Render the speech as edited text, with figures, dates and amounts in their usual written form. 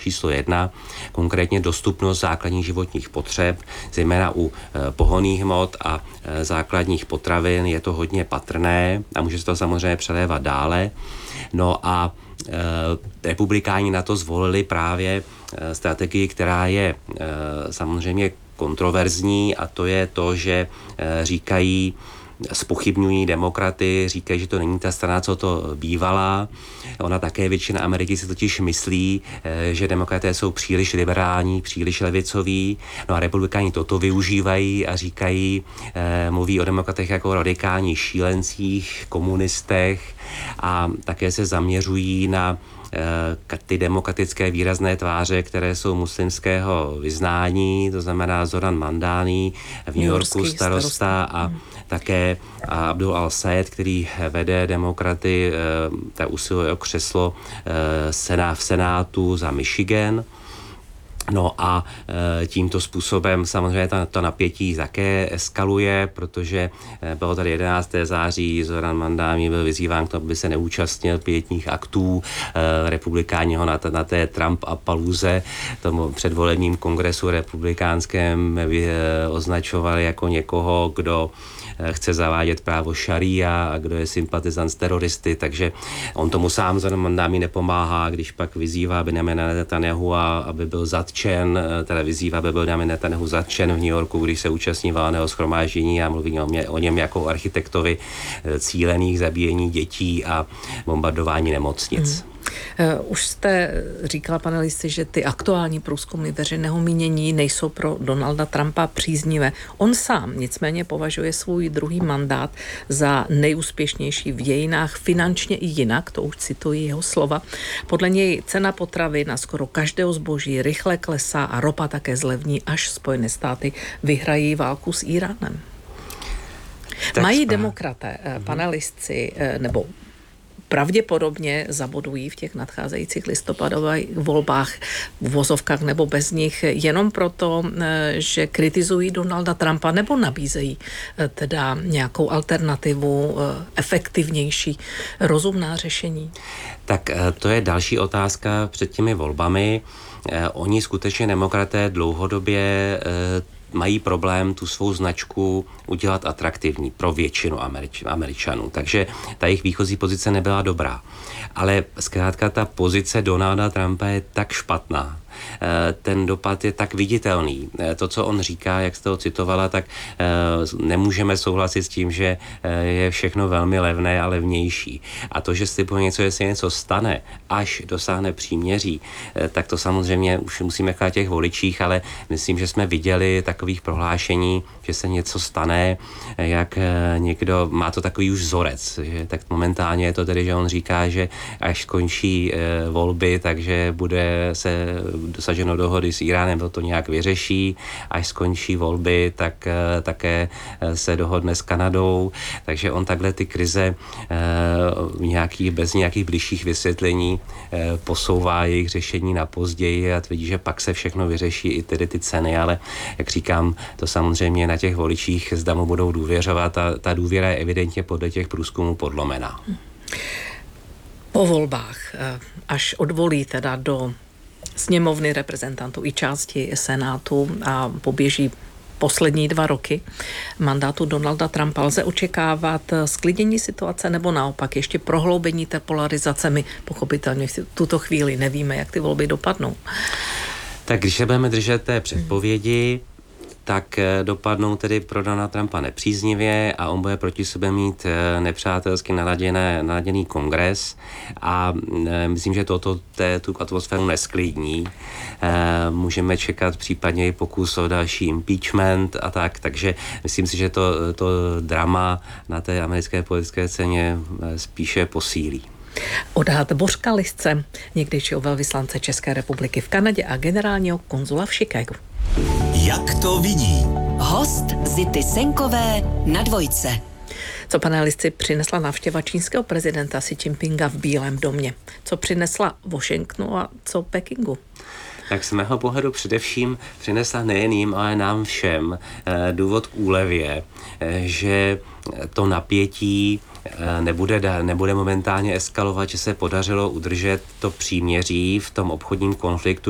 číslo 1, konkrétně dostupnost základních životních potřeb, zejména u pohonných hmot a základních potravin je to hodně patrné a může se to samozřejmě přelévat dále. No a republikáni na to zvolili právě strategii, která je samozřejmě kontroverzní, a to je to, že říkají, zpochybňují demokraty, říkají, že to není ta strana, co to bývala. Ona také, většina Ameriky si totiž myslí, že demokraté jsou příliš liberální, příliš levicoví. No a republikáni toto využívají a říkají, mluví o demokratech jako o radikálních šílencích, komunistech a také se zaměřují na ty demokratické výrazné tváře, které jsou muslimského vyznání, to znamená Zoran Mandani, v New Yorku starosta a také Abdul al-Sayed, který vede demokraty, ta usiluje o křeslo v Senátu za Michigan. No a tímto způsobem samozřejmě to napětí také eskaluje, protože bylo tady 11. září, Zoran Mandani byl vyzýván k tomu, aby se neúčastnil pietních aktů. Republikáni ho na té Trump a Paluze, tomu předvolebním kongresu republikánském, označovali jako někoho, kdo chce zavádět právo šaria a kdo je sympatizant s teroristy, takže on tomu sám Zoran Mandani nepomáhá, když pak vyzývá Benjamina Netanyahu, aby byl zatčen, teda vyzývá, aby byl Benjamin Netanyahu zatčen v New Yorku, když se účastní valného shromáždění a mluví o něm jako architektovi cílených zabíjení dětí a bombardování nemocnic. Už jste říkala, pane Lisci, že ty aktuální průzkumy veřejného mínění nejsou pro Donalda Trumpa příznivé. On sám nicméně považuje svůj druhý mandát za nejúspěšnější v dějinách, finančně i jinak, to už cituji jeho slova. Podle něj cena potravin a skoro každého zboží rychle klesá a ropa také zlevní, až Spojené státy vyhrají válku s Íránem. Mají demokraté, pane Lisci, nebo pravděpodobně zabodují v těch nadcházejících listopadových volbách v vozovkách nebo bez nich jenom proto, že kritizují Donalda Trumpa, nebo nabízejí teda nějakou alternativu, efektivnější, rozumná řešení? Tak to je další otázka před těmi volbami. Oni skutečně demokraté dlouhodobě mají problém tu svou značku udělat atraktivní pro většinu Američanů. Takže ta jejich výchozí pozice nebyla dobrá. Ale zkrátka ta pozice Donalda Trumpa je tak špatná. Ten dopad je tak viditelný. To, co on říká, jak jste ho citovala, tak nemůžeme souhlasit s tím, že je všechno velmi levné a levnější. A to, že slibuje něco, jestli něco stane, až dosáhne příměří, tak to samozřejmě už musíme chrát těch voličích, ale myslím, že jsme viděli takových prohlášení, že se něco stane, jak někdo, má to takový už vzorec, že tak momentálně je to tedy, že on říká, že až skončí volby, takže bude se dosaženo dohody s Íránem, to nějak vyřeší, až skončí volby, tak také se dohodne s Kanadou, takže on takhle ty krize bez nějakých bližších vysvětlení posouvá jejich řešení na později a tvrdí, že pak se všechno vyřeší, i tedy ty ceny, ale jak říkám, to samozřejmě na těch voličích, zda mu budou důvěřovat a ta důvěra je evidentně podle těch průzkumů podlomená. Po volbách, až odvolí teda do sněmovny reprezentantů i části Senátu a poběží poslední 2 roky mandátu Donalda Trumpa, lze očekávat sklidnění situace nebo naopak ještě prohloubení té polarizace? My pochopitelně v tuto chvíli nevíme, jak ty volby dopadnou. Tak když se budeme držet té předpovědi, tak dopadnou tedy pro Donalda Trumpa nepříznivě a on bude proti sobě mít nepřátelsky naladěný kongres a myslím, že tu atmosféru nesklidní. Můžeme čekat případně i pokus o další impeachment a tak, takže myslím si, že to drama na té americké politické scéně spíše posílí. Odhad Bořka Lisce, někdejšího velvyslance České republiky v Kanadě a generálního konzula v Chicagu. Jak to vidí? Host Zity Senkové na Dvojce. Co, pane Lisci, přinesla návštěva čínského prezidenta Xi Jinpinga v Bílém domě? Co přinesla Washingtonu a co Pekingu? Tak z mého pohledu především přinesla nejen jim, ale nám všem důvod k úlevě, že to napětí nebude momentálně eskalovat, že se podařilo udržet to příměří v tom obchodním konfliktu,